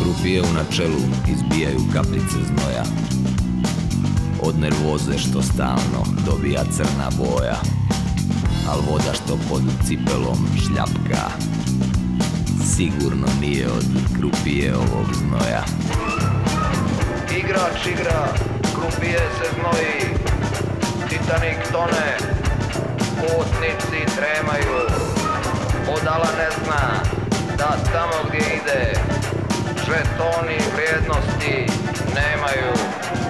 krupije u načelu izbijaju kapljice znoja. Od nervoze što stalno dobija crna boja, al voda što pod cipelom šljapka sigurno nije od krupije ovog znoja. Igrač igra, krupije se znoji, Titanik tone, putnici tremaju, budala ne zna da tamo gdje ide žetoni vrijednosti nemaju.